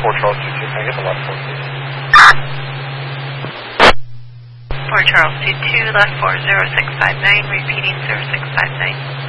Fort Charles 22. Can I get the last 4, please? Fort Charles 22, last 4, 0659, repeating 0659.